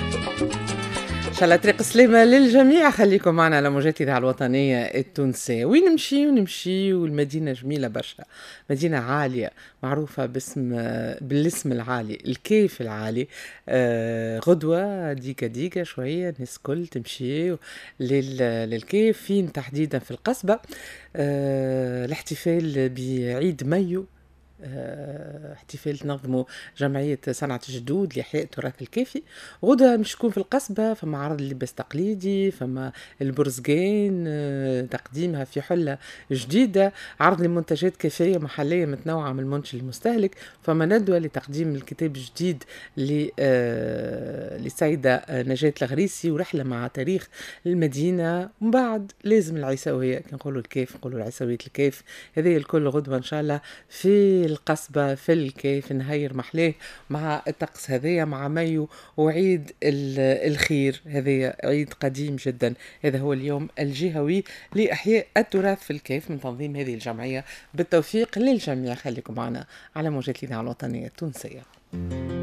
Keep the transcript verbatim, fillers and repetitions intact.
إن شاء الله طريق سليمة للجميع. خليكم معنا على موجات الإذاعة الوطنية التونسية. وين نمشي ونمشي والمدينة جميلة برشا، مدينة عالية معروفة باسم بالاسم العالي، الكيف العالي. آه غدوة ديكا ديكا شوية الناس كل تمشي لل... للكيف. فين تحديدا؟ في القصبة. آه الاحتفال بعيد مايو، آه، احتفال تنظمه جمعية صنعة الجدود لإحياء التراث الكيفي. غدا مش تكون في القصبة، فما عرض اللباس التقليدي، فما البرزقين، آه، تقديمها في حلة جديدة، عرض لمنتجات كيفية محلية متنوعة من المنتج المستهلك، فما ندوة لتقديم الكتاب الجديد للسيدة نجاة الغريسي، ورحلة مع تاريخ المدينة. ومن بعد لازم العيساوية، كي نقولوا الكيف نقولوا العيساوية الكيف. هذه الكل غدوة إن شاء الله في القصبة في الكيف نهير محلاه مع الطقس هذايا مع مايو وعيد الخير. هذا عيد قديم جدا. هذا هو اليوم الجهوي لإحياء التراث في الكيف من تنظيم هذه الجمعية. بالتوفيق للجميع. خليكم معنا على موجات الإذاعة الوطنية التونسية.